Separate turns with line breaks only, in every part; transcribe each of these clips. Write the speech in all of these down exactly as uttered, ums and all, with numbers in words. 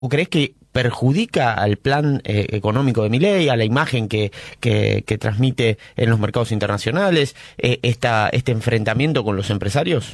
¿O crees que perjudica al plan eh, económico de Milei, a la imagen que, que, que transmite en los mercados internacionales, eh, esta, este enfrentamiento con los empresarios?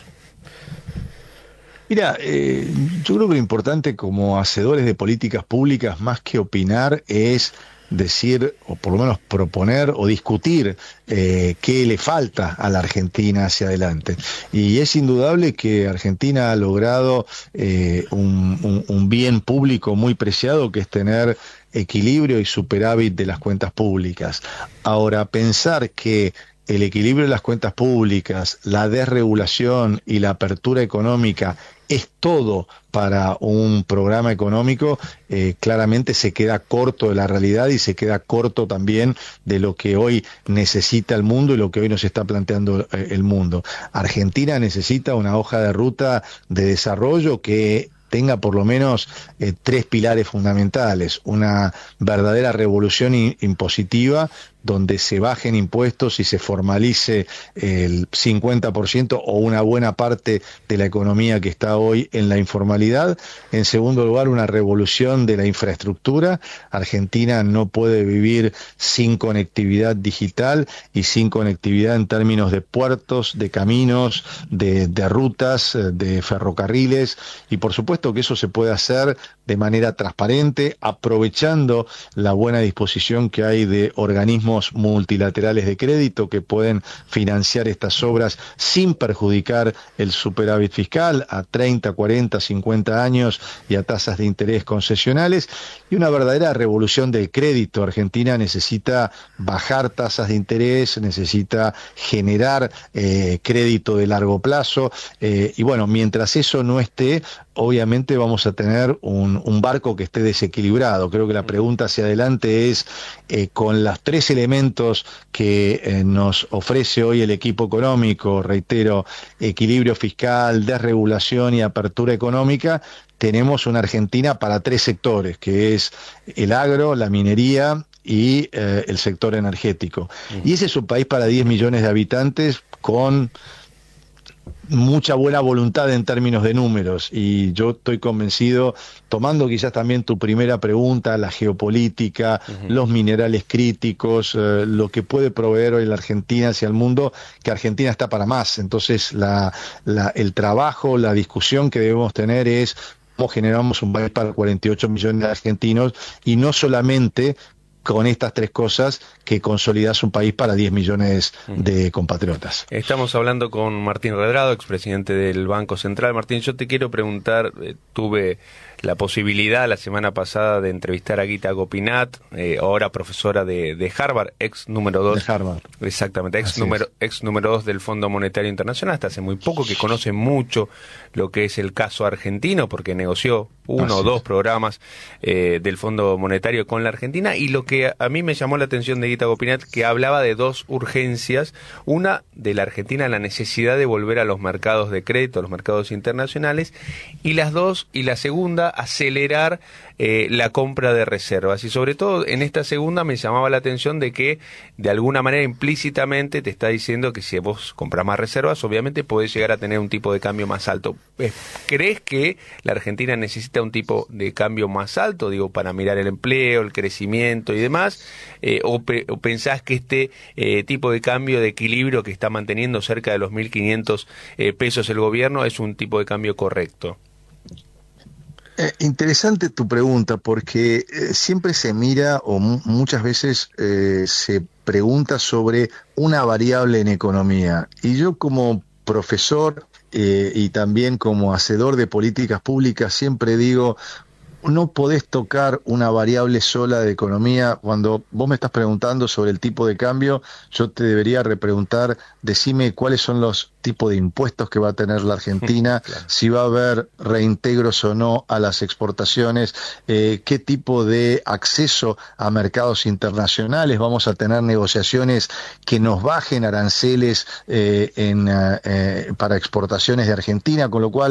Mira, eh, yo creo que lo importante como hacedores de políticas públicas, más que opinar, es decir, o por lo menos proponer o discutir eh, qué le falta a la Argentina hacia adelante. Y es indudable que Argentina ha logrado eh, un, un, un bien público muy preciado, que es tener equilibrio y superávit de las cuentas públicas. Ahora, pensar que el equilibrio de las cuentas públicas, la desregulación y la apertura económica es todo para un programa económico, eh, claramente se queda corto de la realidad y se queda corto también de lo que hoy necesita el mundo y lo que hoy nos está planteando eh, el mundo. Argentina necesita una hoja de ruta de desarrollo que tenga por lo menos eh, tres pilares fundamentales: una verdadera revolución impositiva, donde se bajen impuestos y se formalice el cincuenta por ciento o una buena parte de la economía que está hoy en la informalidad. En segundo lugar, una revolución de la infraestructura. Argentina no puede vivir sin conectividad digital y sin conectividad en términos de puertos, de caminos, de, de rutas, de ferrocarriles, y por supuesto que eso se puede hacer de manera transparente, aprovechando la buena disposición que hay de organismos multilaterales de crédito que pueden financiar estas obras sin perjudicar el superávit fiscal a treinta, cuarenta, cincuenta años y a tasas de interés concesionales, y una verdadera revolución del crédito. Argentina necesita bajar tasas de interés, necesita generar eh, crédito de largo plazo, eh, y bueno, mientras eso no esté, obviamente vamos a tener un, un barco que esté desequilibrado. Creo que la pregunta hacia adelante es, eh, con los tres elementos que eh, nos ofrece hoy el equipo económico, reitero, equilibrio fiscal, desregulación y apertura económica, tenemos una Argentina para tres sectores, que es el agro, la minería y eh, el sector energético. Y ese es un país para diez millones de habitantes con mucha buena voluntad en términos de números, y yo estoy convencido, tomando quizás también tu primera pregunta, la geopolítica, uh-huh. los minerales críticos, eh, lo que puede proveer hoy la Argentina hacia el mundo, que Argentina está para más. Entonces la, la, el trabajo, la discusión que debemos tener es cómo generamos un país para cuarenta y ocho millones de argentinos, y no solamente con estas tres cosas que consolidas un país para diez millones de compatriotas.
Estamos hablando con Martín Redrado, expresidente del Banco Central. Martín, yo te quiero preguntar, eh, tuve la posibilidad la semana pasada de entrevistar a Gita Gopinath, eh, ahora profesora de, de Harvard, ex número dos.
De Harvard.
Exactamente, ex número, ex número dos del Fondo Monetario Internacional, hasta hace muy poco, que conoce mucho lo que es el caso argentino, porque negoció uno Así o dos es. programas eh, del Fondo Monetario con la Argentina, y lo que a mí me llamó la atención de Gita Gopinath, que hablaba de dos urgencias: una, de la Argentina, la necesidad de volver a los mercados de crédito, a los mercados internacionales, y las dos, y la segunda, acelerar eh, la compra de reservas. Y sobre todo en esta segunda me llamaba la atención de que de alguna manera implícitamente te está diciendo que si vos compras más reservas, obviamente podés llegar a tener un tipo de cambio más alto. ¿Crees que la Argentina necesita un tipo de cambio más alto, digo, para mirar el empleo, el crecimiento y demás? Eh, o, pe o pensás que este eh, tipo de cambio de equilibrio que está manteniendo cerca de los mil quinientos eh, pesos el gobierno es un tipo de cambio correcto?
Eh, interesante tu pregunta, porque eh, siempre se mira, o muchas veces eh, se pregunta sobre una variable en economía, y yo como profesor eh, y también como hacedor de políticas públicas siempre digo, no podés tocar una variable sola de economía. Cuando vos me estás preguntando sobre el tipo de cambio, yo te debería repreguntar, decime cuáles son los tipos de impuestos que va a tener la Argentina, claro. si va a haber reintegros o no a las exportaciones, eh, qué tipo de acceso a mercados internacionales, vamos a tener negociaciones que nos bajen aranceles eh, en, eh, para exportaciones de Argentina, con lo cual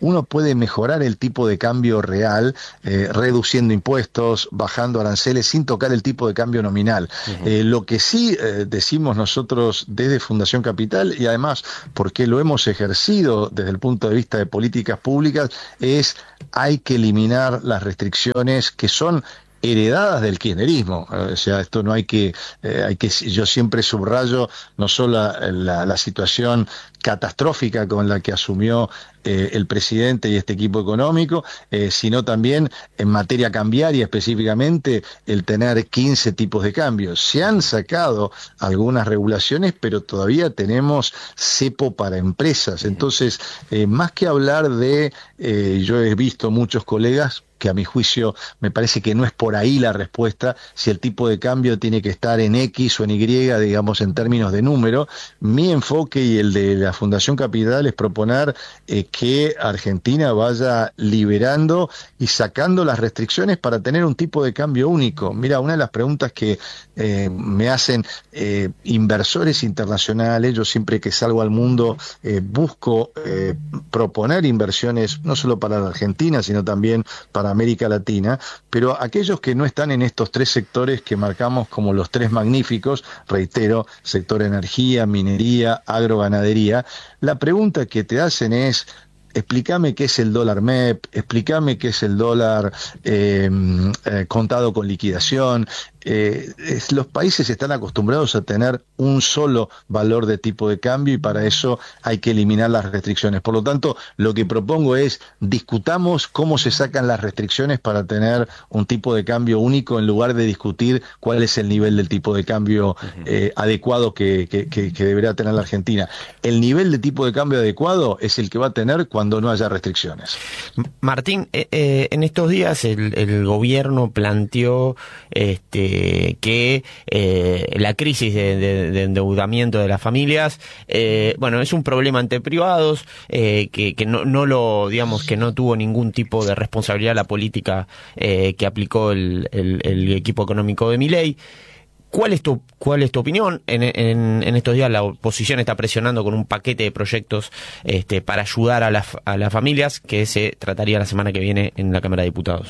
uno puede mejorar el tipo de cambio real, eh, reduciendo impuestos, bajando aranceles, sin tocar el tipo de cambio nominal. Uh-huh. Eh, lo que sí eh, decimos nosotros desde Fundación Capital, y además porque lo hemos ejercido desde el punto de vista de políticas públicas, es hay que eliminar las restricciones que son heredadas del kirchnerismo. O sea, esto no hay que, eh, hay que, yo siempre subrayo no solo la, la, la situación catastrófica con la que asumió eh, el presidente y este equipo económico, eh, sino también en materia cambiaria específicamente el tener quince tipos de cambios. Se han sacado algunas regulaciones, pero todavía tenemos cepo para empresas. Entonces, eh, más que hablar de, eh, yo he visto muchos colegas que a mi juicio me parece que no es por ahí la respuesta, si el tipo de cambio tiene que estar en X o en Y, digamos en términos de número. Mi enfoque y el de la Fundación Capital es proponer eh, que Argentina vaya liberando y sacando las restricciones para tener un tipo de cambio único. Mira, una de las preguntas que eh, me hacen eh, inversores internacionales, yo siempre que salgo al mundo eh, busco eh, proponer inversiones no solo para la Argentina, sino también para América Latina, pero aquellos que no están en estos tres sectores que marcamos como los tres magníficos, reitero, sector energía, minería, agroganadería, la pregunta que te hacen es: explícame qué es el dólar M E P, explícame qué es el dólar eh, eh, contado con liquidación. Eh, es, los países están acostumbrados a tener un solo valor de tipo de cambio y para eso hay que eliminar las restricciones. Por lo tanto, lo que propongo es discutamos cómo se sacan las restricciones para tener un tipo de cambio único en lugar de discutir cuál es el nivel del tipo de cambio eh, adecuado que, que, que, que deberá tener la Argentina. El nivel de tipo de cambio adecuado es el que va a tener cuando no haya restricciones.
Martín, eh, eh, en estos días el, el gobierno planteó este que eh, la crisis de, de, de endeudamiento de las familias, eh, bueno, es un problema ante privados, eh, que, que no, no lo, digamos, que no tuvo ningún tipo de responsabilidad la política eh, que aplicó el, el, el equipo económico de Milei. ¿Cuál es tu, cuál es tu opinión? En, en, en estos días la oposición está presionando con un paquete de proyectos este, para ayudar a las, a las familias, que se trataría la semana que viene en la Cámara de Diputados.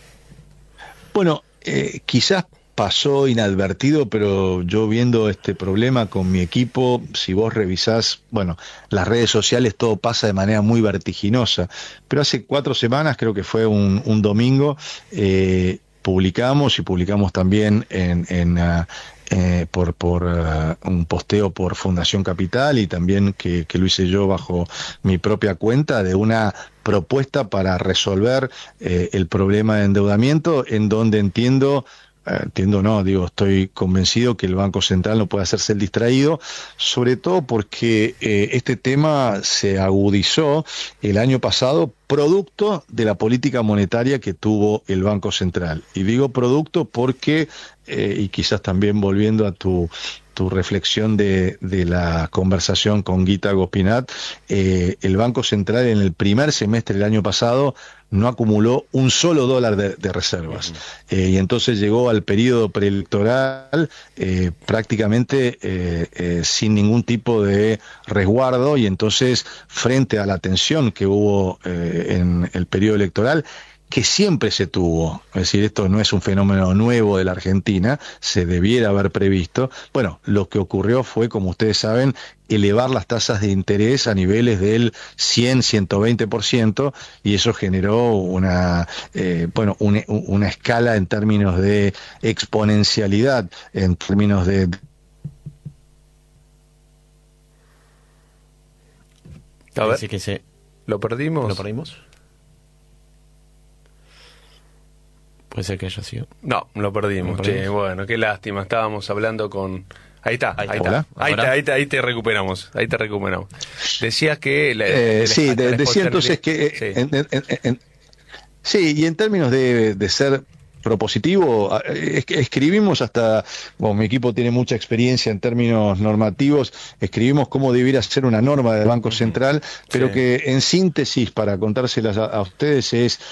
Bueno, eh, quizás pasó inadvertido, pero yo viendo este problema con mi equipo, si vos revisás, bueno, las redes sociales todo pasa de manera muy vertiginosa, pero hace cuatro semanas, creo que fue un, un domingo, eh, publicamos y publicamos también en, en uh, eh, por, por uh, un posteo por Fundación Capital y también que, que lo hice yo bajo mi propia cuenta de una propuesta para resolver eh, el problema de endeudamiento, en donde entiendo Entiendo, no, digo, estoy convencido que el Banco Central no puede hacerse el distraído, sobre todo porque eh, este tema se agudizó el año pasado producto de la política monetaria que tuvo el Banco Central. Y digo producto porque, eh, y quizás también volviendo a tu tu reflexión de, de la conversación con Guita Gopinath, eh, el Banco Central en el primer semestre del año pasado no acumuló un solo dólar de, de reservas. Uh-huh. Eh, y entonces llegó al periodo preelectoral eh, prácticamente eh, eh, sin ningún tipo de resguardo, y entonces frente a la tensión que hubo eh, en el periodo electoral, que siempre se tuvo, es decir, esto no es un fenómeno nuevo de la Argentina, se debiera haber previsto. Bueno, lo que ocurrió fue, como ustedes saben, elevar las tasas de interés a niveles del cien, ciento veinte por ciento, y eso generó una, eh, bueno, una, una escala en términos de exponencialidad, en términos de...
A ver, que se... ¿Lo perdimos?
¿Lo perdimos? Puede ser que haya sido.
No, lo perdimos. Che, sí, bueno, qué lástima. Estábamos hablando con... Ahí está, ahí, ahí
está.
está. Ahí, te, ahí, te, ahí te recuperamos. Ahí te recuperamos. Decías que... La,
eh,
la,
sí,
la,
de,
la
decía entonces que... Sí, en, en, en, en, sí y en términos de, de ser propositivo, escribimos hasta, bueno, mi equipo tiene mucha experiencia en términos normativos, escribimos cómo debiera ser una norma del Banco Central, pero sí, que en síntesis, para contárselas a, a ustedes, es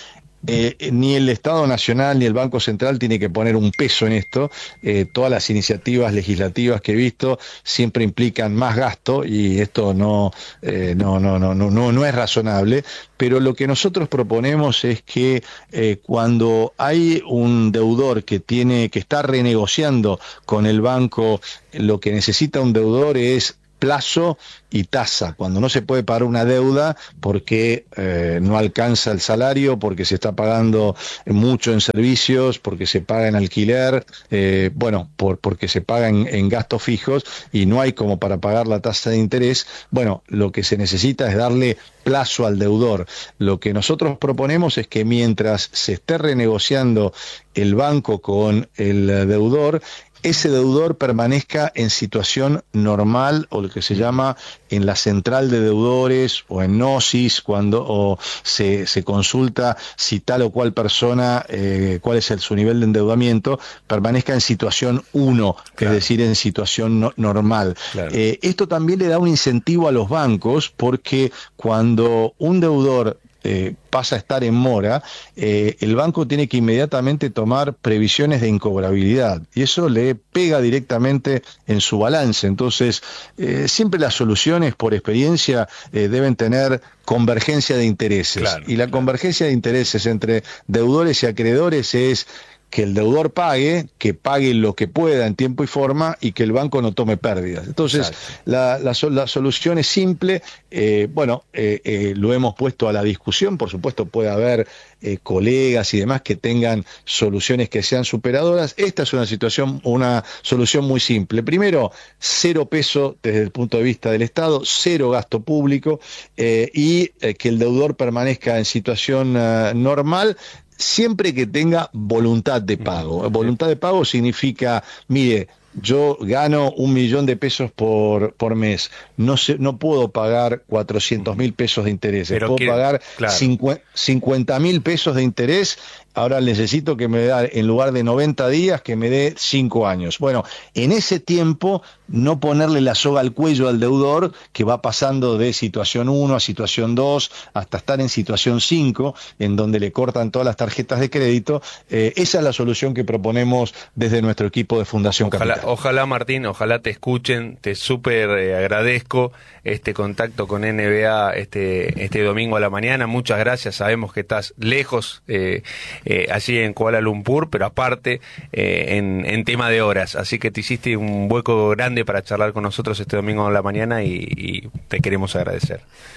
eh, ni el Estado Nacional ni el Banco Central tiene que poner un peso en esto. Eh, todas las iniciativas legislativas que he visto siempre implican más gasto y esto no, eh, no, no, no, no, no, no es razonable. Pero lo que nosotros proponemos es que eh, cuando hay un deudor que tiene que está renegociando con el banco, lo que necesita un deudor es plazo y tasa. Cuando no se puede pagar una deuda porque eh, no alcanza el salario, porque se está pagando mucho en servicios, porque se paga en alquiler, eh, bueno, por, porque se paga en, en gastos fijos y no hay como para pagar la tasa de interés, bueno, lo que se necesita es darle plazo al deudor. Lo que nosotros proponemos es que mientras se esté renegociando el banco con el deudor, ese deudor permanezca en situación normal, o lo que se llama en la central de deudores o en Gnosis, cuando o se, se consulta si tal o cual persona, eh, cuál es el, su nivel de endeudamiento, permanezca en situación uno, claro. Es decir, en situación no, normal. Claro. Eh, esto también le da un incentivo a los bancos, porque cuando un deudor Eh, pasa a estar en mora, eh, el banco tiene que inmediatamente tomar previsiones de incobrabilidad y eso le pega directamente en su balance. Entonces, eh, siempre las soluciones, por experiencia, eh, deben tener convergencia de intereses. Claro, y la claro. convergencia de intereses entre deudores y acreedores es que el deudor pague, que pague lo que pueda en tiempo y forma y que el banco no tome pérdidas. Entonces, la, la, la solución es simple. Eh, bueno, eh, eh, lo hemos puesto a la discusión. Por supuesto, puede haber eh, colegas y demás que tengan soluciones que sean superadoras. Esta es una situación, una solución muy simple. Primero, cero peso desde el punto de vista del Estado, cero gasto público eh, y eh, que el deudor permanezca en situación uh, normal, siempre que tenga voluntad de pago. Voluntad de pago significa, mire, yo gano un millón de pesos por, por mes, no sé, no puedo pagar cuatrocientos mil pesos de intereses, Pero puedo quiere, pagar claro. cincuenta mil pesos de interés, ahora necesito que me dé, en lugar de noventa días, que me dé cinco años. Bueno, en ese tiempo, no ponerle la soga al cuello al deudor, que va pasando de situación uno a situación dos, hasta estar en situación cinco, en donde le cortan todas las tarjetas de crédito. Eh, esa es la solución que proponemos desde nuestro equipo de Fundación
Ojalá,
Capital.
Ojalá, Martín, ojalá te escuchen, te súper eh, agradezco este contacto con N B A este, este domingo a la mañana. Muchas gracias, sabemos que estás lejos, eh, Eh, allí en Kuala Lumpur, pero aparte eh, en, en tema de horas, así que te hiciste un hueco grande para charlar con nosotros este domingo en la mañana y, y te queremos agradecer.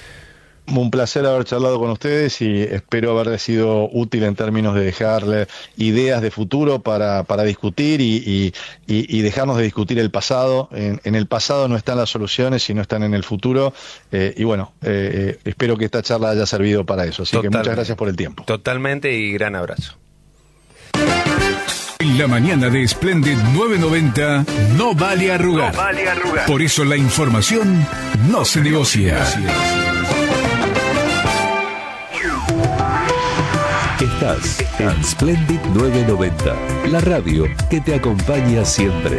Un placer haber charlado con ustedes y espero haberles sido útil en términos de dejarle ideas de futuro para, para discutir y, y, y dejarnos de discutir el pasado. En, en el pasado no están las soluciones, sino están en el futuro. Eh, y bueno, eh, espero que esta charla haya servido para eso. Así Totalmente. que muchas gracias por el tiempo.
Totalmente, y gran abrazo.
En la mañana de Splendid novecientos noventa no vale arrugar. No vale arrugar. Por eso la información no se negocia.
Estás en Splendid novecientos noventa, la radio que te acompaña siempre.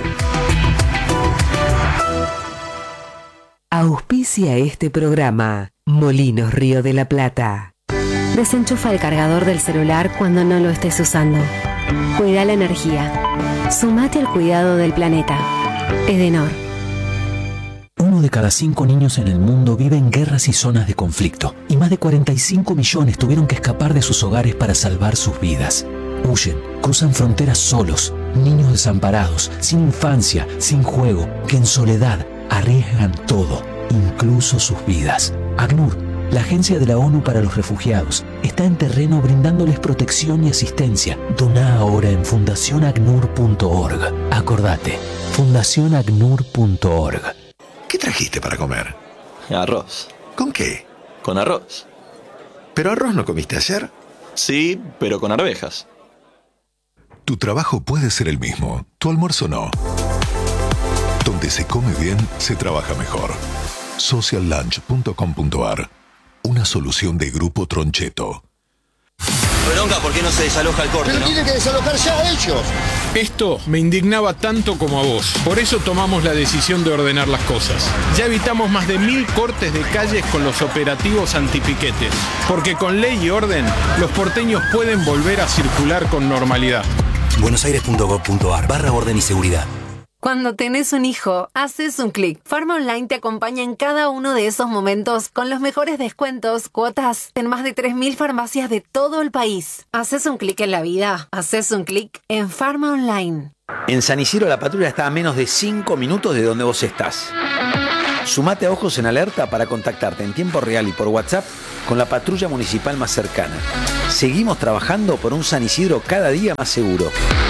Auspicia este programa Molinos Río de la Plata.
Desenchufa el cargador del celular cuando no lo estés usando. Cuida la energía. Sumate al cuidado del planeta. Edenor.
Uno de cada cinco niños en el mundo vive en guerras y zonas de conflicto, y más de cuarenta y cinco millones tuvieron que escapar de sus hogares para salvar sus vidas. Huyen, cruzan fronteras solos, niños desamparados, sin infancia, sin juego, que en soledad arriesgan todo, incluso sus vidas. ACNUR, la Agencia de la ONU para los Refugiados, está en terreno brindándoles protección y asistencia. Doná ahora en fundación acnur punto org. Acordate, fundación acnur punto org.
¿Qué trajiste para comer?
Arroz.
¿Con qué?
Con arroz.
¿Pero arroz no comiste ayer?
Sí, pero con arvejas.
Tu trabajo puede ser el mismo, tu almuerzo no. Donde se come bien, se trabaja mejor. social lunch punto com punto ar. Una solución de Grupo Troncheto.
bronca porque no se desaloja el corte,
Pero
¿no?
tiene que desalojar ya ellos.
Esto me indignaba tanto como a vos. Por eso tomamos la decisión de ordenar las cosas. Ya evitamos más de mil cortes de calles con los operativos antipiquetes. Porque con ley y orden, los porteños pueden volver a circular con normalidad.
buenosaires.gov.ar barra orden y seguridad.
Cuando tenés un hijo, haces un clic. Pharma Online te acompaña en cada uno de esos momentos con los mejores descuentos, cuotas en más de tres mil farmacias de todo el país. Haces un clic en la vida, haces un clic en Pharma Online.
En San Isidro la patrulla está a menos de cinco minutos de donde vos estás. Sumate a Ojos en Alerta para contactarte en tiempo real y por WhatsApp con la patrulla municipal más cercana. Seguimos trabajando por un San Isidro cada día más seguro.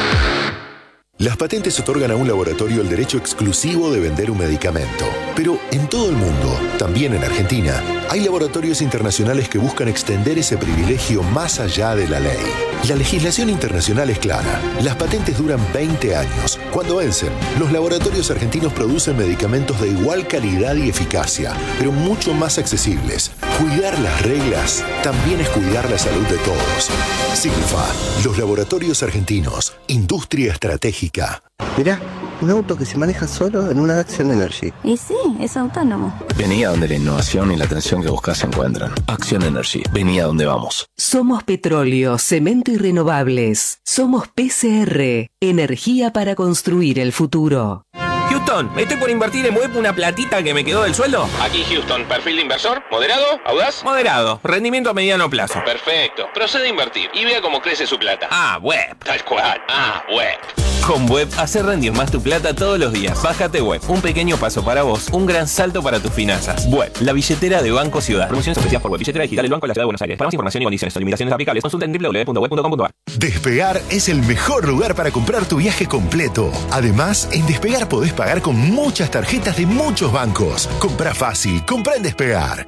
Las patentes otorgan a un laboratorio el derecho exclusivo de vender un medicamento. Pero en todo el mundo, también en Argentina, hay laboratorios internacionales que buscan extender ese privilegio más allá de la ley. La legislación internacional es clara. Las patentes duran veinte años. Cuando vencen, los laboratorios argentinos producen medicamentos de igual calidad y eficacia, pero mucho más accesibles. Cuidar las reglas también es cuidar la salud de todos. Silfa, los laboratorios argentinos, industria estratégica.
Mirá, un auto que se maneja solo en una Action Energy.
Y sí, es autónomo.
Vení a donde la innovación y la atención que buscas se encuentran. Action Energy, vení a donde vamos.
Somos petróleo, cemento y renovables. Somos P C R, energía para construir el futuro.
Houston, estoy por invertir en web una platita que me quedó del sueldo.
Aquí Houston, perfil de inversor, moderado, audaz.
Moderado, rendimiento a mediano plazo.
Perfecto, procede a invertir y vea cómo crece su plata.
Ah, web.
Tal cual, ah, web.
Con Web, hace rendir más tu plata todos los días. Bájate Web, un pequeño paso para vos, un gran salto para tus finanzas. Web, la billetera de Banco Ciudad. Promociones ofrecidas por Web, billetera digital del Banco de la Ciudad de Buenos Aires. Para más información y condiciones o limitaciones aplicables, consulta en doble u doble u doble u punto web punto com punto a r.
Despegar es el mejor lugar para comprar tu viaje completo. Además, en Despegar podés pagar con muchas tarjetas de muchos bancos. Comprá fácil, comprá en Despegar.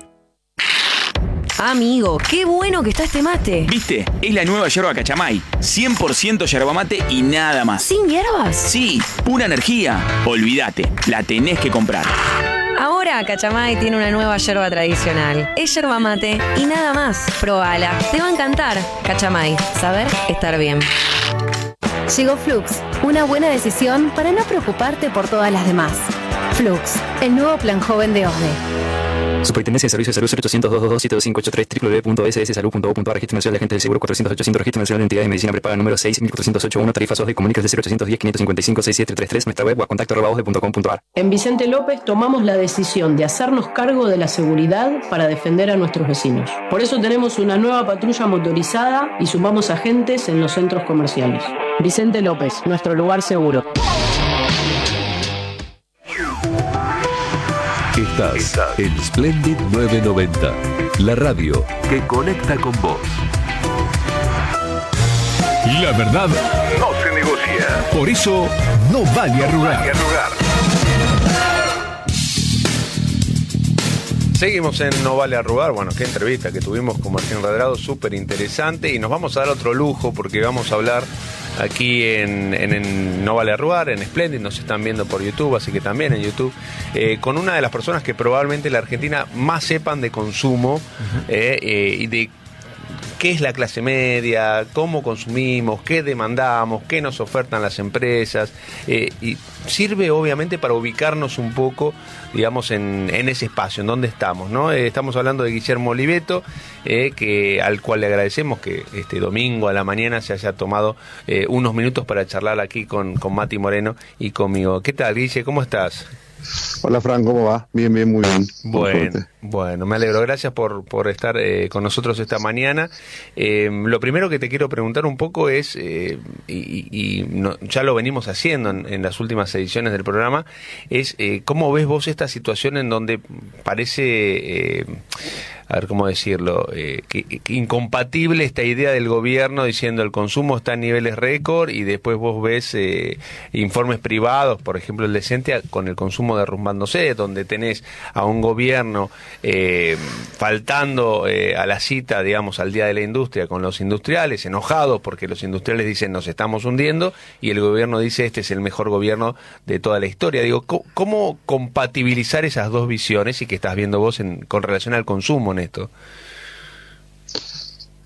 Amigo, qué bueno que está este mate.
¿Viste? Es la nueva yerba Cachamay. cien por ciento yerba mate y nada más.
¿Sin hierbas?
Sí, pura energía. Olvídate, la tenés que comprar.
Ahora Cachamay tiene una nueva yerba tradicional. Es yerba mate y nada más. Probala, te va a encantar. Cachamay, saber estar bien.
Llegó Flux, una buena decisión para no preocuparte por todas las demás. Flux, el nuevo plan joven de O S D E.
Superintendencia de Servicios de Salud cero ochocientos, dos dos dos, siete dos cinco ocho tres, doble u doble u doble u punto s s salud punto gov punto a r. Registro Nacional de Agentes del Seguro cuatrocientos ochocientos. Registro Nacional de Entidades de Medicina Prepaga número seis mil cuatrocientos ochenta y uno. Tarifas O S D E. Comuníquese de cero ochocientos diez, quinientos cincuenta y cinco, sesenta y siete treinta y tres. Nuestra web o a contacto arroba o s d e punto com punto a r.
En Vicente López tomamos la decisión de hacernos cargo de la seguridad para defender a nuestros vecinos. Por eso tenemos una nueva patrulla motorizada y sumamos agentes en los centros comerciales. Vicente López, nuestro lugar seguro.
Estás en Splendid novecientos noventa, la radio que conecta con vos.
La verdad
no se negocia.
Por eso no vale arrugar.
Vale arrugar.
Seguimos en No Vale Arrugar. Bueno, qué entrevista que tuvimos con Martín Redrado, súper interesante. Y nos vamos a dar otro lujo porque vamos a hablar aquí en, en, en No Vale Arrugar, en Splendid. Nos están viendo por YouTube, así que también en YouTube, eh, con una de las personas que probablemente en la Argentina más sepan de consumo, uh-huh. eh, eh, y de qué es la clase media, cómo consumimos, qué demandamos, qué nos ofertan las empresas, eh, y sirve obviamente para ubicarnos un poco, digamos, en, en ese espacio, en donde estamos, ¿no? Eh, estamos hablando de Guillermo Oliveto, eh, que, al cual le agradecemos que este domingo a la mañana se haya tomado eh, unos minutos para charlar aquí con, con Mati Moreno y conmigo. ¿Qué tal, Guille? ¿Cómo estás?
Hola, Fran, ¿cómo va? Bien, bien, muy bien.
Bueno, bueno, me alegro. Gracias por, por estar eh, con nosotros esta mañana. Eh, lo primero que te quiero preguntar un poco es, eh, y, y no, ya lo venimos haciendo en, en las últimas ediciones del programa, es eh, ¿cómo ves vos esta situación en donde parece... Eh, a ver cómo decirlo, eh, que, que incompatible esta idea del gobierno diciendo el consumo está a niveles récord y después vos ves eh, informes privados, por ejemplo el de Sentia, con el consumo derrumbándose, donde tenés a un gobierno eh, faltando eh, a la cita, digamos, al Día de la Industria con los industriales, enojados porque los industriales dicen nos estamos hundiendo y el gobierno dice este es el mejor gobierno de toda la historia. Digo, ¿cómo, cómo compatibilizar esas dos visiones y que estás viendo vos en, con relación al consumo? Esto.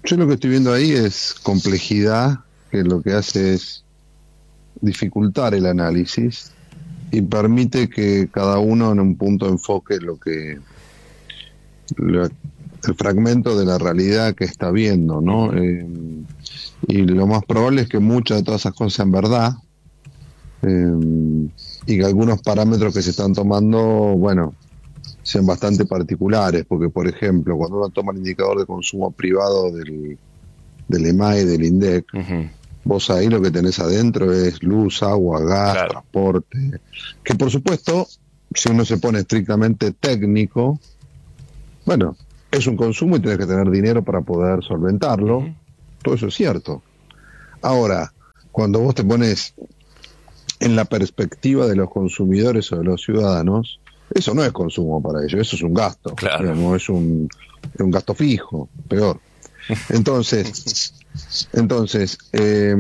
Yo lo que estoy viendo ahí es complejidad, que lo que hace es dificultar el análisis y permite que cada uno en un punto enfoque lo que lo, el fragmento de la realidad que está viendo, ¿no? Eh, y lo más probable es que muchas de todas esas cosas sean verdad, eh, y que algunos parámetros que se están tomando, bueno, sean bastante particulares, porque por ejemplo, cuando uno toma el indicador de consumo privado del, del E M A I, del INDEC, uh-huh. vos ahí lo que tenés adentro es luz, agua, gas, claro. transporte, que por supuesto, si uno se pone estrictamente técnico, bueno, es un consumo y tenés que tener dinero para poder solventarlo, uh-huh. todo eso es cierto. Ahora, cuando vos te pones en la perspectiva de los consumidores o de los ciudadanos, eso no es consumo para ellos, eso es un gasto, claro. digamos, es un, es un gasto fijo, peor. Entonces, entonces eh,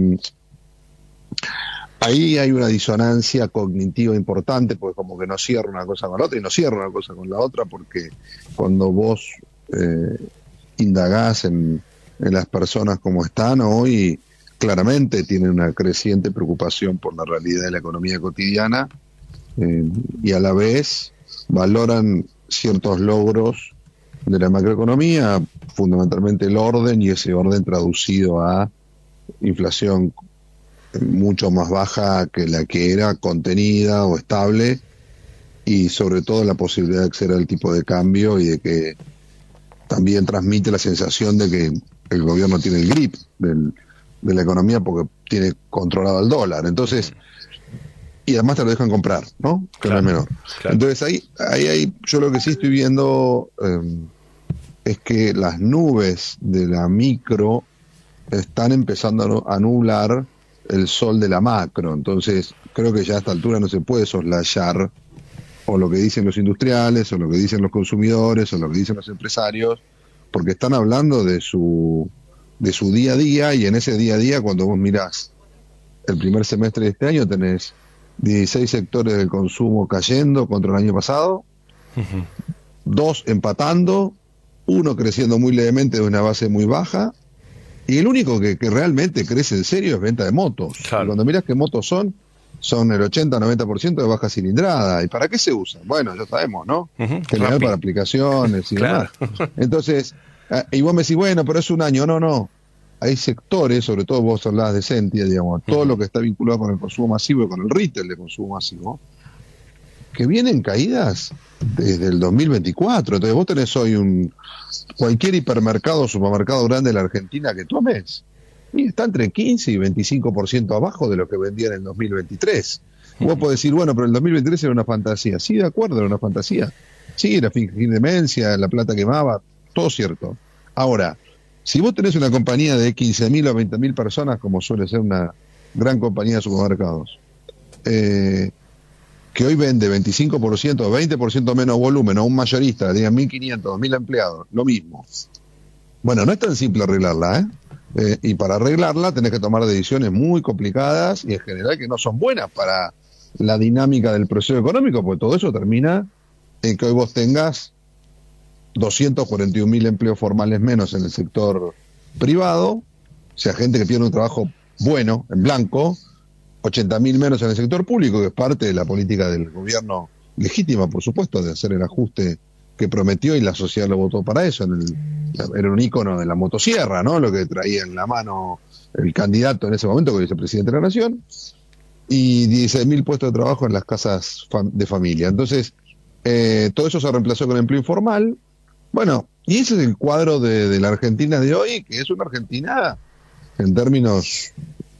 ahí hay una disonancia cognitiva importante, porque como que no cierra una cosa con la otra y no cierra una cosa con la otra, porque cuando vos eh, indagás en, en las personas como están hoy, claramente tienen una creciente preocupación por la realidad de la economía cotidiana, eh, y a la vez valoran ciertos logros de la macroeconomía, fundamentalmente el orden, y ese orden traducido a inflación mucho más baja que la que era, contenida o estable, y sobre todo la posibilidad de acceder al tipo de cambio, y de que también transmite la sensación de que el gobierno tiene el grip del, de la economía porque tiene controlado el dólar. Entonces, y además te lo dejan comprar, ¿no? Que claro, no es menor. Claro. Entonces ahí, ahí, ahí yo lo que sí estoy viendo eh, es que las nubes de la micro están empezando a nublar el sol de la macro. Entonces creo que ya a esta altura no se puede soslayar o lo que dicen los industriales, o lo que dicen los consumidores, o lo que dicen los empresarios, porque están hablando de su de su día a día, y en ese día a día, cuando vos mirás el primer semestre de este año, tenés dieciséis sectores del consumo cayendo contra el año pasado, uh-huh. dos empatando, uno creciendo muy levemente de una base muy baja, y el único que, que realmente crece en serio es venta de motos. Claro. Y cuando mirás qué motos son, son el ochenta a noventa por ciento de baja cilindrada. ¿Y para qué se usan? Bueno, ya sabemos, ¿no? Uh-huh. General para aplicaciones y claro. demás. Entonces, y vos me decís, bueno, pero es un año. No, no. Hay sectores, sobre todo vos hablabas de Sentia, digamos, uh-huh. todo lo que está vinculado con el consumo masivo y con el retail de consumo masivo, que vienen caídas desde el dos mil veinticuatro. Entonces vos tenés hoy un cualquier hipermercado o supermercado grande de la Argentina que tomes, y está entre quince y veinticinco por ciento abajo de lo que vendía en el dos mil veintitrés. Uh-huh. Vos podés decir, bueno, pero el dos mil veintitrés era una fantasía. Sí, de acuerdo, era una fantasía. Sí, era fingir demencia, la plata quemaba, todo cierto. Ahora, si vos tenés una compañía de quince mil o veinte mil personas, como suele ser una gran compañía de supermercados, eh, que hoy vende veinticinco por ciento o veinte por ciento menos volumen, o un mayorista, digan mil quinientos, dos mil empleados, lo mismo. Bueno, no es tan simple arreglarla, ¿eh? Eh, y para arreglarla tenés que tomar decisiones muy complicadas y en general que no son buenas para la dinámica del proceso económico, porque todo eso termina en que hoy vos tengas doscientos cuarenta y un mil empleos formales menos en el sector privado, o sea, gente que pierde un trabajo bueno, en blanco, ochenta mil menos en el sector público, que es parte de la política del gobierno, legítima, por supuesto, de hacer el ajuste que prometió, y la sociedad lo votó para eso. En el, era un ícono de la motosierra, ¿no? Lo que traía en la mano el candidato en ese momento, que es el presidente de la Nación, y dieciséis mil puestos de trabajo en las casas de familia. Entonces, eh, todo eso se reemplazó con empleo informal. Bueno, y ese es el cuadro de, de la Argentina de hoy, que es una Argentina, en términos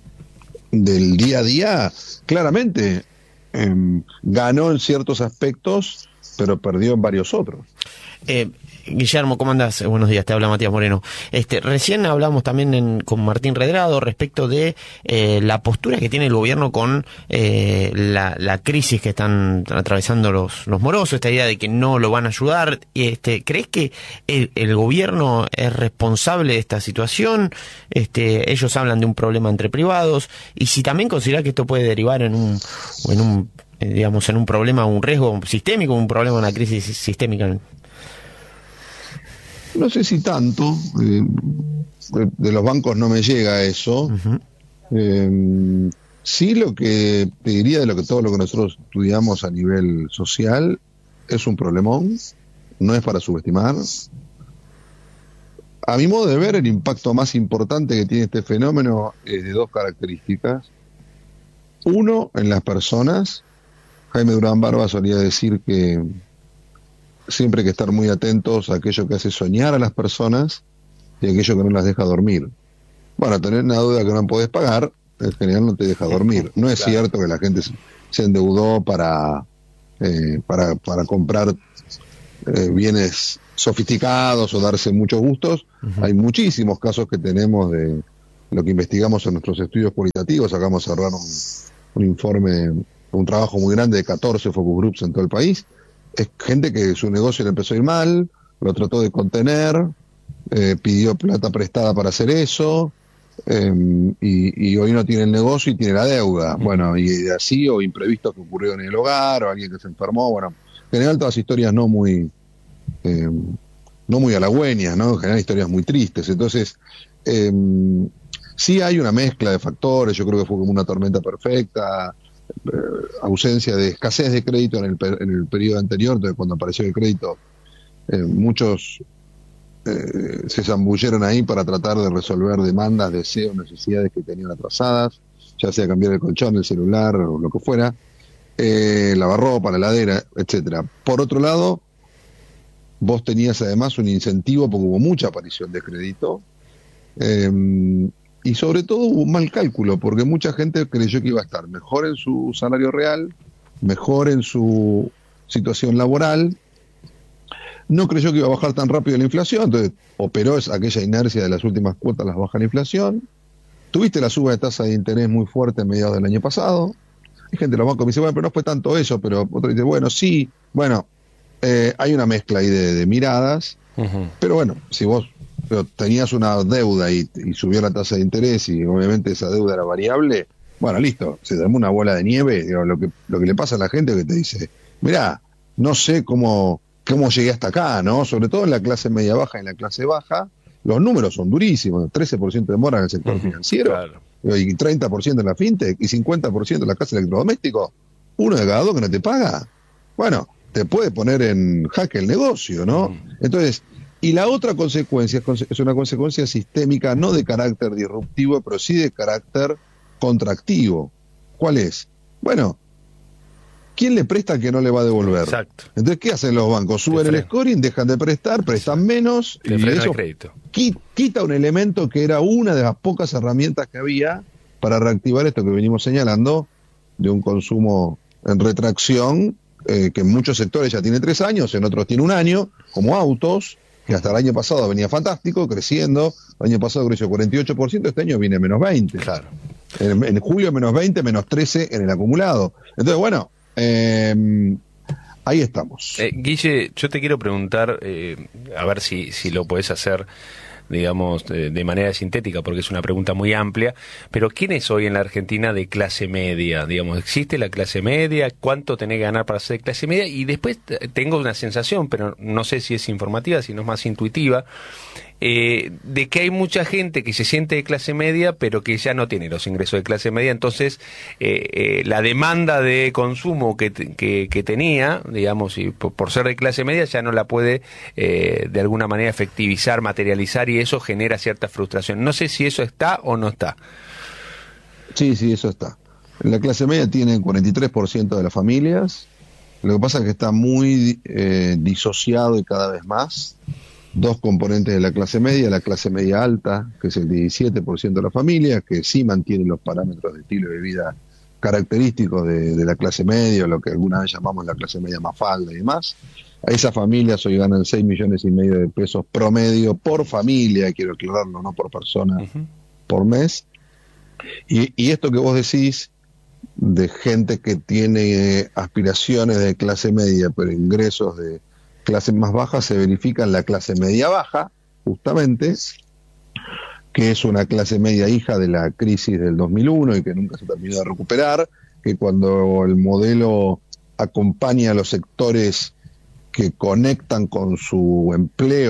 del día a día, claramente eh, ganó en ciertos aspectos, pero perdió en varios otros.
Eh, Guillermo, ¿cómo andás? Buenos días, te habla Matías Moreno. Este, recién hablamos también en, con Martín Redrado respecto de eh, la postura que tiene el gobierno con eh, la, la crisis que están atravesando los, los morosos, esta idea de que no lo van a ayudar. Este, ¿crees que el, el gobierno es responsable de esta situación? Este, ellos hablan de un problema entre privados, y si también considera que esto puede derivar en un, en un digamos, en un problema, un riesgo sistémico, un problema, una crisis sistémica.
No sé si tanto, eh, de, de los bancos no me llega eso. Uh-huh. eh, sí, lo que te diría de lo que todo lo que nosotros estudiamos a nivel social es un problemón, no es para subestimar. A mi modo de ver, el impacto más importante que tiene este fenómeno es de dos características. Uno, en las personas. Jaime Durán Barba solía decir que siempre hay que estar muy atentos a aquello que hace soñar a las personas y a aquello que no las deja dormir. Bueno, tener una deuda que no podés pagar, en general no te deja dormir. No es claro. cierto que la gente se endeudó para, eh, para, para comprar eh, bienes sofisticados o darse muchos gustos. Uh-huh. Hay muchísimos casos que tenemos de lo que investigamos en nuestros estudios cualitativos. Acabamos de cerrar un, un informe, un trabajo muy grande de catorce focus groups en todo el país. Es gente que su negocio le empezó a ir mal, lo trató de contener, eh, pidió plata prestada para hacer eso, eh, y, y hoy no tiene el negocio y tiene la deuda. Uh-huh. Bueno, y así, o imprevistos que ocurrieron en el hogar, o alguien que se enfermó. Bueno, en general todas historias no muy eh, no muy halagüeñas, ¿no? En general historias muy tristes. Entonces, eh, sí hay una mezcla de factores. Yo creo que fue como una tormenta perfecta. Eh, ausencia de escasez de crédito en el, en el periodo anterior, entonces cuando apareció el crédito, eh, muchos eh, se zambulleron ahí para tratar de resolver demandas, deseos, necesidades que tenían atrasadas, ya sea cambiar el colchón, el celular o lo que fuera, eh, lavarropa, la heladera, etcétera. Por otro lado, vos tenías además un incentivo porque hubo mucha aparición de crédito, eh, y sobre todo hubo un mal cálculo, porque mucha gente creyó que iba a estar mejor en su salario real, mejor en su situación laboral, no creyó que iba a bajar tan rápido la inflación, entonces operó aquella inercia de las últimas cuotas, las baja la inflación. Tuviste la suba de tasa de interés muy fuerte a mediados del año pasado. Hay gente de los bancos que dice, bueno, pero no fue tanto eso, pero otro dice, bueno, sí, bueno, eh, hay una mezcla ahí de, de miradas, uh-huh. pero bueno, si vos pero tenías una deuda y, y subió la tasa de interés y obviamente esa deuda era variable, bueno, listo, se armó una bola de nieve. Digo, lo que lo que le pasa a la gente es que te dice, mirá, no sé cómo, cómo llegué hasta acá, ¿no? Sobre todo en la clase media baja y en la clase baja, los números son durísimos, trece por ciento de mora en el sector uh-huh, financiero, claro. y treinta por ciento en la fintech, y cincuenta por ciento en la clase electrodoméstico, uno de cada dos que no te paga. Bueno, te puede poner en jaque el negocio, ¿no? Uh-huh. Entonces, y la otra consecuencia es una consecuencia sistémica, no de carácter disruptivo, pero sí de carácter contractivo. ¿Cuál es? Bueno, ¿quién le presta que no le va a devolver? Exacto. Entonces, ¿qué hacen los bancos? Suben el scoring, dejan de prestar, prestan menos,
te
y eso
crédito.
Quita un elemento que era una de las pocas herramientas que había para reactivar esto que venimos señalando, de un consumo en retracción, eh, que en muchos sectores ya tiene tres años, en otros tiene un año, como autos, que hasta el año pasado venía fantástico, creciendo. El año pasado creció cuarenta y ocho por ciento, este año viene menos veinte.
Claro.
En, en julio menos veinte, menos trece en el acumulado. Entonces, bueno, eh, ahí estamos.
Eh, Guille, yo te quiero preguntar, eh, a ver si, si lo podés hacer, digamos, de, de manera sintética, porque es una pregunta muy amplia, pero ¿quién es hoy en la Argentina de clase media? Digamos, ¿existe la clase media? ¿Cuánto tenés que ganar para ser clase media? Y después tengo una sensación, pero no sé si es informativa, sino más intuitiva, eh, de que hay mucha gente que se siente de clase media, pero que ya no tiene los ingresos de clase media, entonces eh, eh, la demanda de consumo que, que, que tenía, digamos, y por, por ser de clase media, ya no la puede eh, de alguna manera efectivizar, materializar, y eso genera cierta frustración. No sé si eso está o no está.
Sí, sí, eso está. La clase media tiene el cuarenta y tres por ciento de las familias. Lo que pasa es que está muy eh, disociado y cada vez más. Dos componentes de la clase media, la clase media alta, que es el diecisiete por ciento de las familias, que sí mantienen los parámetros de estilo de vida característicos de, de la clase media, lo que alguna vez llamamos la clase media mafalda y demás. A esas familias hoy ganan seis millones y medio de pesos promedio por familia, quiero aclararlo, no por persona, uh-huh. por mes. Y, y esto que vos decís de gente que tiene aspiraciones de clase media, pero ingresos de clases más bajas, se verifica en la clase media baja, justamente, que es una clase media hija de la crisis del dos mil uno y que nunca se terminó de recuperar, que cuando el modelo acompaña a los sectores que conectan con su empleo,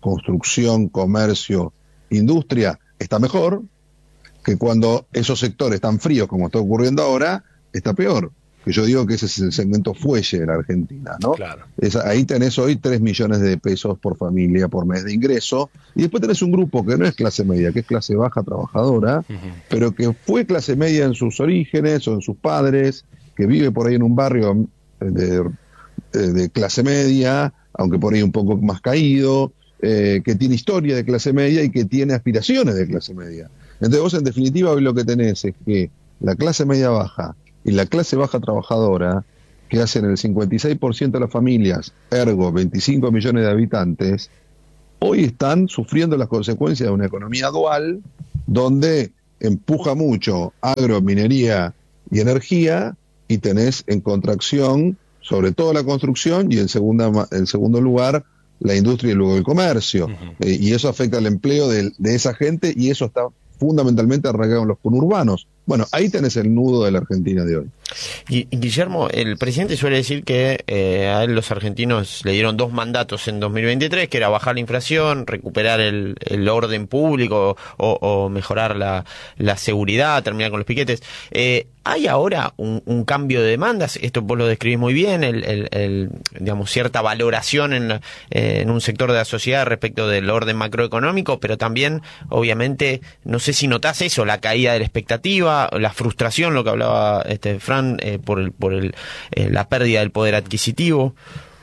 construcción, comercio, industria, está mejor, que cuando esos sectores están fríos, como está ocurriendo ahora, está peor. Que yo digo que ese es el segmento fuelle de la Argentina, ¿no?
Claro.
Es, ahí tenés hoy tres millones de pesos por familia por mes de ingreso, y después tenés un grupo que no es clase media, que es clase baja trabajadora, uh-huh. pero que fue clase media en sus orígenes o en sus padres, que vive por ahí en un barrio de, de clase media, aunque por ahí un poco más caído, eh, que tiene historia de clase media y que tiene aspiraciones de clase media. Entonces vos en definitiva hoy lo que tenés es que la clase media baja y la clase baja trabajadora, que hacen el cincuenta y seis por ciento de las familias, ergo veinticinco millones de habitantes, hoy están sufriendo las consecuencias de una economía dual, donde empuja mucho agro, minería y energía, y tenés en contracción, sobre todo la construcción, y en, segunda, en segundo lugar, la industria y luego el comercio. Uh-huh. Eh, y eso afecta al empleo de, de esa gente, y eso está fundamentalmente arraigado en los conurbanos. Bueno, ahí tenés el nudo de la Argentina de hoy.
Y, Guillermo, el presidente suele decir que eh, a él los argentinos le dieron dos mandatos en dos mil veintitrés, que era bajar la inflación, recuperar el, el orden público o, o mejorar la, la seguridad, terminar con los piquetes. Eh, ¿Hay ahora un, un cambio de demandas? Esto vos lo describís muy bien, el, el, el, digamos, cierta valoración en, eh, en un sector de la sociedad respecto del orden macroeconómico, pero también, obviamente, no sé si notás eso, la caída de la expectativa, la frustración, lo que hablaba este Fran, eh, por el, por el, eh, la pérdida del poder adquisitivo.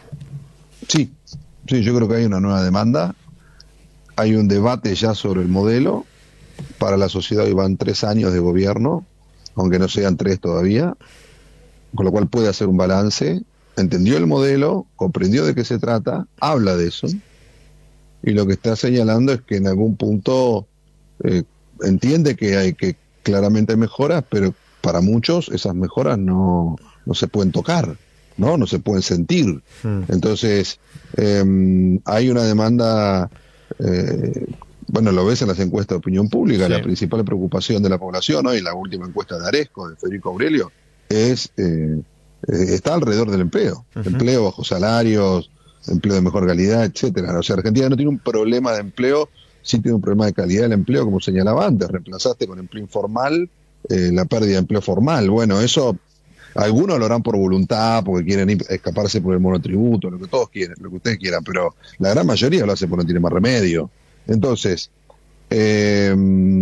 Sí, sí, yo creo que hay una nueva demanda, hay un debate ya sobre el modelo. Para la sociedad hoy van tres años de gobierno, aunque no sean tres todavía, con lo cual puede hacer un balance, entendió el modelo, comprendió de qué se trata, habla de eso, y lo que está señalando es que en algún punto eh, entiende que hay que claramente mejoras, pero para muchos esas mejoras no, no se pueden tocar, no, no se pueden sentir. Hmm. Entonces, eh, hay una demanda, eh, bueno, lo ves en las encuestas de opinión pública, sí. La principal preocupación de la población hoy, la última encuesta de Aresco, de Federico Aurelio, es eh, está alrededor del empleo, uh-huh. empleo bajo salarios, empleo de mejor calidad, etcétera. O sea, Argentina no tiene un problema de empleo, sí tiene un problema de calidad del empleo, como señalaba antes, reemplazaste con empleo informal eh, la pérdida de empleo formal. Bueno, eso algunos lo harán por voluntad, porque quieren ir, escaparse por el monotributo, lo que todos quieren, lo que ustedes quieran, pero la gran mayoría lo hace porque no tiene más remedio. Entonces, eh,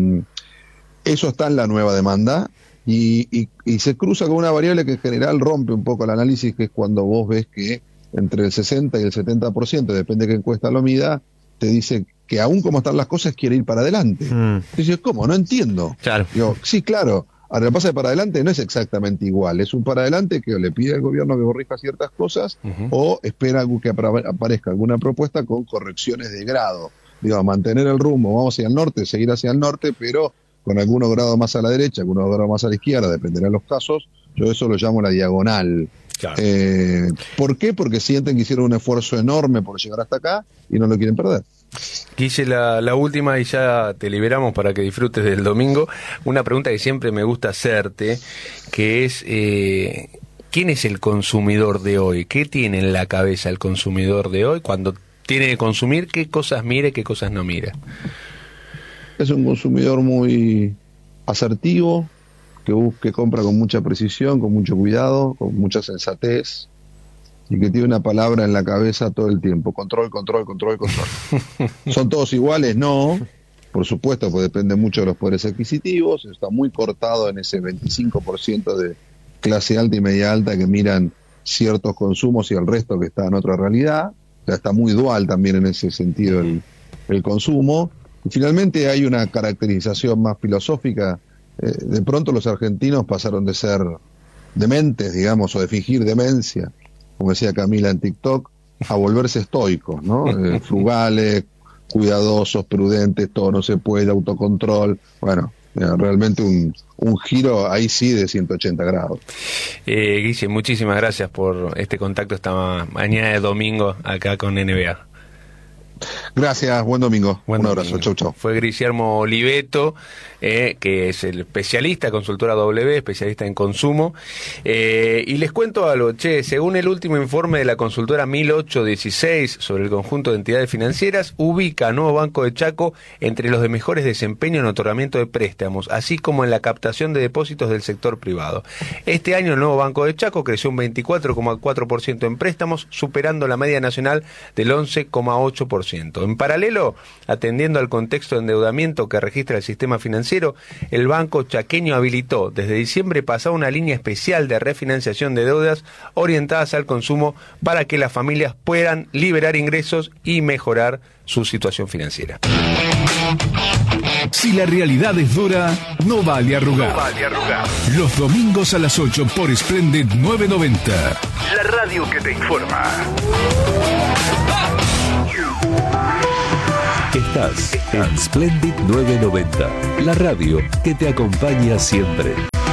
eso está en la nueva demanda y, y, y se cruza con una variable que en general rompe un poco el análisis, que es cuando vos ves que entre el sesenta y el setenta por ciento, depende de qué encuesta lo mida, te dice que aún como están las cosas quiere ir para adelante. Mm. Dices, ¿cómo? No entiendo. Claro. Digo, sí, claro. Ahora, el pase de para adelante no es exactamente igual. Es un para adelante que le pide al gobierno que corrija ciertas cosas uh-huh. o espera que aparezca alguna propuesta con correcciones de grado. Digo, mantener el rumbo, vamos hacia el norte, seguir hacia el norte, pero con algunos grados más a la derecha, algunos grados más a la izquierda, dependerá de los casos. Yo eso lo llamo la diagonal. Claro. Eh, ¿Por qué? Porque sienten que hicieron un esfuerzo enorme por llegar hasta acá y no lo quieren perder.
Quise la, la última y ya te liberamos para que disfrutes del domingo. Una pregunta que siempre me gusta hacerte, que es, eh, ¿quién es el consumidor de hoy? ¿Qué tiene en la cabeza el consumidor de hoy cuando tiene que consumir? ¿Qué cosas mire, qué cosas no mira?
Es un consumidor muy asertivo, que busque, compra con mucha precisión, con mucho cuidado, con mucha sensatez, y que tiene una palabra en la cabeza todo el tiempo: control, control, control, control. ¿Son todos iguales? No, por supuesto, pues depende mucho de los poderes adquisitivos. Está muy cortado en ese veinticinco por ciento de clase alta y media alta que miran ciertos consumos y el resto que está en otra realidad. O sea, está muy dual también en ese sentido el, el consumo. Y finalmente hay una caracterización más filosófica. Eh, de pronto los argentinos pasaron de ser dementes, digamos, o de fingir demencia, como decía Camila en TikTok, a volverse estoicos, ¿no? Eh, frugales, cuidadosos, prudentes, todo no se puede, autocontrol. Bueno, eh, realmente un, un giro ahí sí de ciento ochenta grados.
Eh, Guille, muchísimas gracias por este contacto esta mañana de domingo acá con N B A.
Gracias, buen domingo.
Buen
Un abrazo,
domingo.
chau, chau.
Fue Guillermo Oliveto, eh, que es el especialista, consultora W, especialista en consumo. Eh, y les cuento algo, che, según el último informe de la consultora mil ochocientos dieciséis sobre el conjunto de entidades financieras, ubica a Nuevo Banco de Chaco entre los de mejores desempeños en otorgamiento de préstamos, así como en la captación de depósitos del sector privado. Este año el Nuevo Banco de Chaco creció un veinticuatro coma cuatro por ciento en préstamos, superando la media nacional del once coma ocho por ciento. En paralelo, atendiendo al contexto de endeudamiento que registra el sistema financiero, el banco chaqueño habilitó desde diciembre pasado una línea especial de refinanciación de deudas orientadas al consumo para que las familias puedan liberar ingresos y mejorar su situación financiera.
Si la realidad es dura, no vale arrugar.
No vale arrugar.
Los domingos a las ocho por Splendid novecientos noventa.
La radio que te informa. Estás en Splendid novecientos noventa, la radio que te acompaña siempre.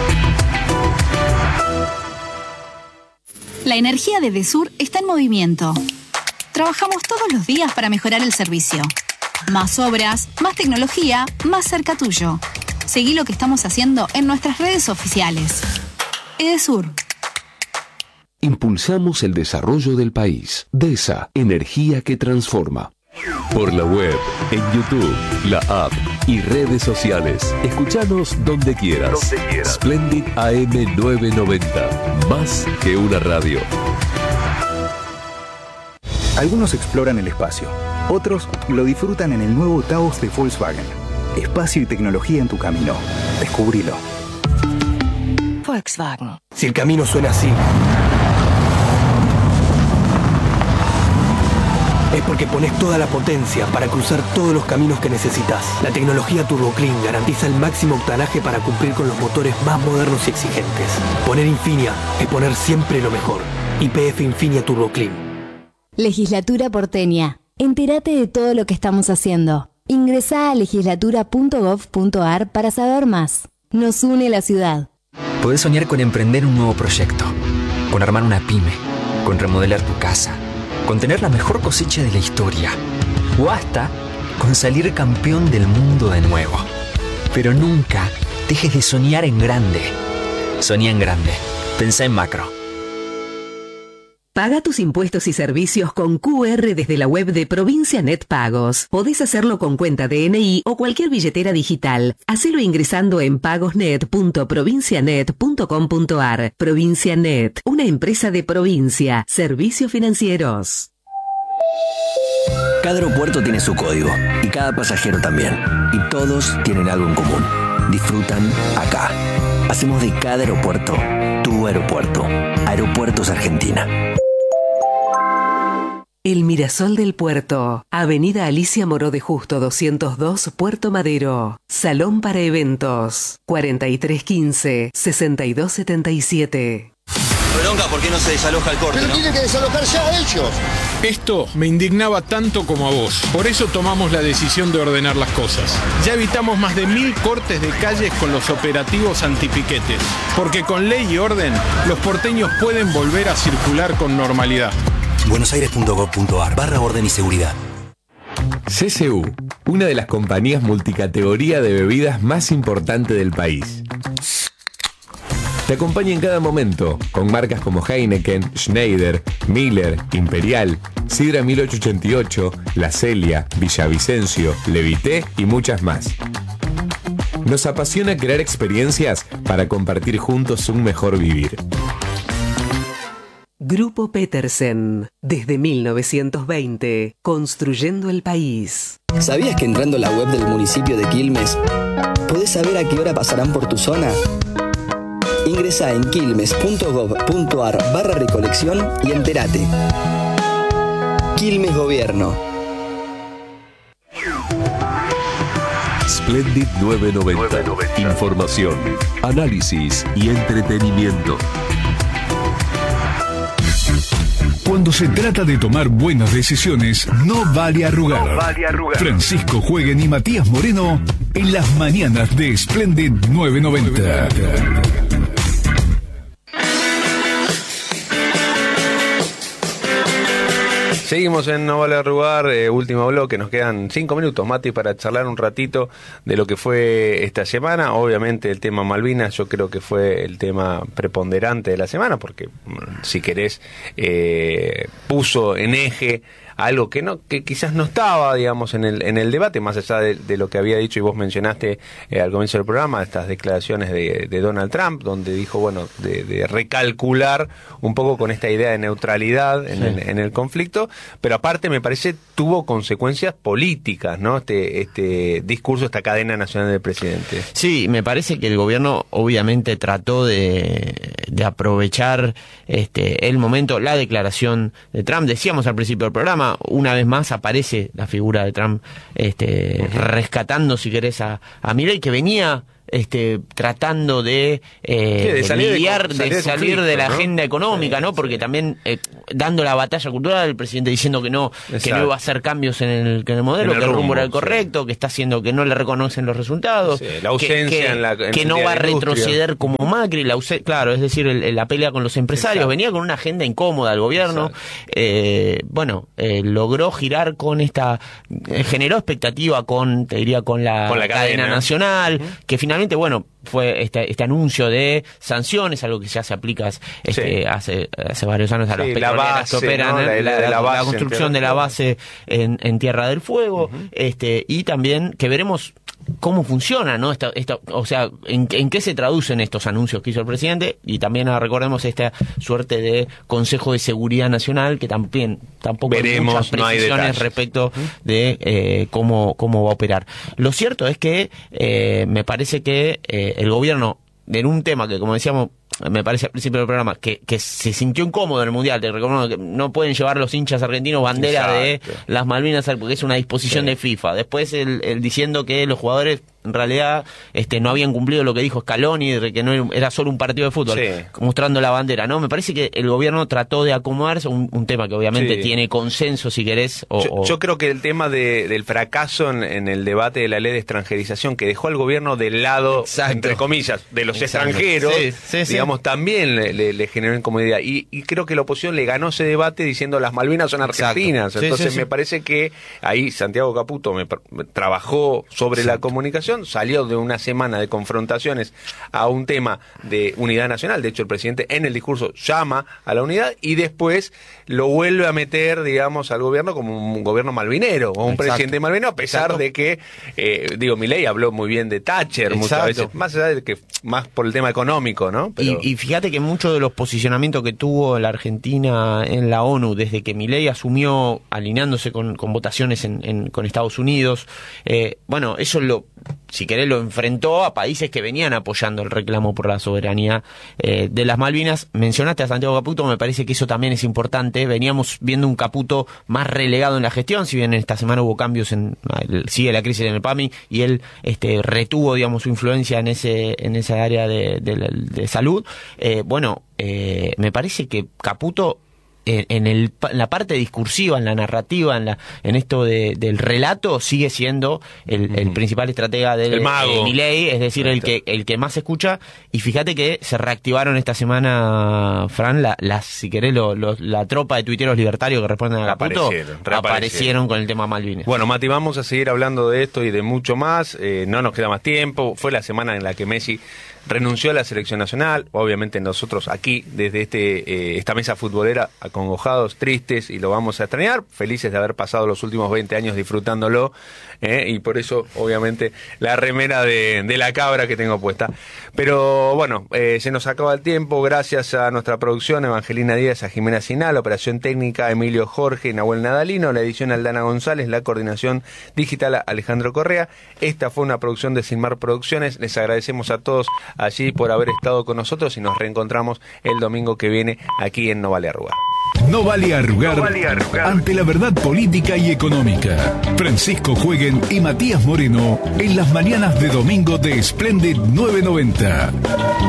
La energía de Edesur está en movimiento. Trabajamos todos los días para mejorar el servicio. Más obras, más tecnología, más cerca tuyo. Seguí lo que estamos haciendo en nuestras redes oficiales. Edesur.
Impulsamos el desarrollo del país. DESA, energía que transforma. Por la web, en YouTube, la app y redes sociales. Escuchanos donde quieras. Donde quieras. Splendid A M novecientos noventa. Más que una radio.
Algunos exploran el espacio. Otros lo disfrutan en el nuevo Taos de Volkswagen. Espacio y tecnología en tu camino. Descubrilo.
Volkswagen. Si el camino suena así, es porque pones toda la potencia para cruzar todos los caminos que necesitas. La tecnología Turbo Clean garantiza el máximo octanaje para cumplir con los motores más modernos y exigentes. Poner Infinia es poner siempre lo mejor. Y P F Infinia Turbo Clean.
Legislatura porteña. Entérate de todo lo que estamos haciendo. Ingresá a legislatura punto gov punto ar para saber más. Nos une la ciudad.
Podés soñar con emprender un nuevo proyecto, con armar una pyme, con remodelar tu casa, con tener la mejor cosecha de la historia, o hasta con salir campeón del mundo de nuevo. Pero nunca dejes de soñar en grande. Soñá en grande. Pensá en macro.
Paga tus impuestos y servicios con Q R desde la web de Provincia Net Pagos. Podés hacerlo con cuenta de N I o cualquier billetera digital. Hacelo ingresando en pagosnet punto provincianet punto com punto ar. Provincia Net, una empresa de provincia. Servicios financieros.
Cada aeropuerto tiene su código y cada pasajero también. Y todos tienen algo en común. Disfrutan acá. Hacemos de cada aeropuerto tu aeropuerto. Aeropuertos Argentina.
El Mirasol del Puerto, Avenida Alicia Moró de Justo doscientos dos, Puerto Madero. Salón para eventos, cuarenta y tres quince, sesenta y dos setenta y siete.
Bronca, ¿por qué no se desaloja el corte?
Pero
¿no?
tienen que desalojar ya ellos.
Esto me indignaba tanto como a vos. Por eso tomamos la decisión de ordenar las cosas. Ya evitamos más de mil cortes de calles con los operativos antipiquetes. Porque con ley y orden, los porteños pueden volver a circular con normalidad.
buenosaires punto gov punto ar barra orden y seguridad.
C C U, una de las compañías multicategoría de bebidas más importantes del país. Te acompaña en cada momento, con marcas como Heineken, Schneider, Miller, Imperial, Sidra mil ochocientos ochenta y ocho, La Celia, Villavicencio, Levité y muchas más. Nos apasiona crear experiencias para compartir juntos un mejor vivir.
Grupo Petersen, desde mil novecientos veinte, construyendo el país.
¿Sabías que entrando a la web del municipio de Quilmes, podés saber a qué hora pasarán por tu zona? Ingresa en quilmes punto gov punto ar barra recolección y entérate. Quilmes Gobierno.
Splendid novecientos noventa. Información, análisis y entretenimiento.
Cuando se trata de tomar buenas decisiones, no vale arrugar.
No vale arrugar.
Francisco Jueguen y Matías Moreno en las mañanas de Splendid novecientos noventa.
Seguimos en No Vale Arrugar, eh, último bloque, nos quedan cinco minutos, Mati, para charlar un ratito de lo que fue esta semana. Obviamente el tema Malvinas yo creo que fue el tema preponderante de la semana, porque si querés eh, puso en eje algo que no que quizás no estaba, digamos, en el en el debate, más allá de, de lo que había dicho y vos mencionaste eh, al comienzo del programa, estas declaraciones de, de Donald Trump, donde dijo, bueno, de, de recalcular un poco con esta idea de neutralidad en, sí. el, en el conflicto, pero aparte me parece tuvo consecuencias políticas, ¿no? Este este discurso, esta cadena nacional del presidente.
Sí, me parece que el gobierno obviamente trató de, de aprovechar este el momento, la declaración de Trump. Decíamos al principio del programa, una vez más aparece la figura de Trump este, uh-huh. rescatando, si querés, a, a Milei, que venía este, tratando de, eh, sí, de salir, lidiar, de, salir, de, salir de la ¿no? agenda económica, sí, ¿no? Porque sí. también eh, dando la batalla cultural, el presidente diciendo que no, que no iba a hacer cambios en el, en el modelo, en el que el rumbo era el correcto, sí. que está haciendo que no le reconocen los resultados,
sí, la ausencia
que, que,
en la en
que no va a retroceder como Macri, la ausen- claro, es decir, el, la pelea con los empresarios, Exacto. venía con una agenda incómoda al gobierno, eh, bueno, eh, logró girar con esta, eh, generó expectativa con, te diría, con la,
con la cadena,
cadena nacional, uh-huh. que finalmente bueno, fue este, este anuncio de sanciones, algo que ya se aplica este, sí. hace, hace varios años a sí, las petroleras la base, que operan, ¿no? la, la, la, la, base, la construcción de la base en, en Tierra del Fuego, uh-huh. este y también que veremos cómo funciona, ¿no? Esta, esta, o sea, en, en qué se traducen estos anuncios que hizo el presidente, y también recordemos esta suerte de Consejo de Seguridad Nacional, que también tampoco
veremos,
hay muchas precisiones
no hay
respecto de eh, cómo, cómo va a operar. Lo cierto es que eh, me parece que eh, el gobierno, en un tema que, como decíamos, me parece al principio del programa, que, que se sintió incómodo en el Mundial. Te recuerdo que no pueden llevar los hinchas argentinos bandera Exacto. de las Malvinas, porque es una disposición sí. de FIFA. Después el, el diciendo que los jugadores en realidad este no habían cumplido lo que dijo Scaloni, que no era solo un partido de fútbol, sí. mostrando la bandera, ¿no? Me parece que el gobierno trató de acomodarse, un, un tema que obviamente sí. tiene consenso, si querés. O,
yo,
o...
yo creo que el tema de, del fracaso en, en el debate de la ley de extranjerización, que dejó al gobierno del lado, Exacto. entre comillas, de los Exacto. extranjeros, sí, sí, digamos, sí. también le, le, le generó incomodidad. Y, y creo que la oposición le ganó ese debate diciendo las Malvinas son argentinas. Sí, Entonces sí, sí, me sí. parece que ahí Santiago Caputo me, me trabajó sobre Exacto. la comunicación, salió de una semana de confrontaciones a un tema de unidad nacional. De hecho, el presidente en el discurso llama a la unidad y después lo vuelve a meter, digamos, al gobierno como un gobierno malvinero o un Exacto. presidente malvinero, a pesar Exacto. de que, eh, digo, Milei habló muy bien de Thatcher Exacto. muchas veces, más allá de que más por el tema económico, ¿no?
Pero... Y, y fíjate que muchos de los posicionamientos que tuvo la Argentina en la ONU desde que Milei asumió, alineándose con, con votaciones en, en, con Estados Unidos, eh, bueno, eso lo, si querés, lo enfrentó a países que venían apoyando el reclamo por la soberanía eh, de las Malvinas. Mencionaste a Santiago Caputo, me parece que eso también es importante. Veníamos viendo un Caputo más relegado en la gestión, si bien esta semana hubo cambios, en sigue la crisis en el P A M I y él este, retuvo, digamos, su influencia en ese en esa área de, de, de salud. Eh, bueno, eh, me parece que Caputo en, el, en la parte discursiva, en la narrativa, en la en esto de, del relato, sigue siendo el, mm. el principal estratega del
el mago.
Eh, Milei, es decir, el que el que más se escucha. Y fíjate que se reactivaron esta semana, Fran, la, las, si querés, lo, lo, la tropa de tuiteros libertarios que responden a Caputo, aparecieron, aparecieron con el tema Malvinas.
Bueno, Mati, vamos a seguir hablando de esto y de mucho más. Eh, no nos queda más tiempo. Fue la semana en la que Messi renunció a la selección nacional. Obviamente nosotros aquí, desde este eh, esta mesa futbolera, acongojados, tristes, y lo vamos a extrañar, felices de haber pasado los últimos veinte años disfrutándolo, eh, y por eso, obviamente, la remera de, de la cabra que tengo puesta. Pero bueno, eh, se nos acaba el tiempo. Gracias a nuestra producción, Evangelina Díaz, a Jimena Sinal, operación técnica, Emilio Jorge, Nahuel Nadalino, la edición Aldana González, la coordinación digital Alejandro Correa. Esta fue una producción de Sinmar Producciones. Les agradecemos a todos allí por haber estado con nosotros y nos reencontramos el domingo que viene aquí en No Vale Arrugar.
No vale arrugar, no vale arrugar ante la verdad política y económica. Francisco Jueguen y Matías Moreno en las mañanas de domingo de Splendid nueve noventa.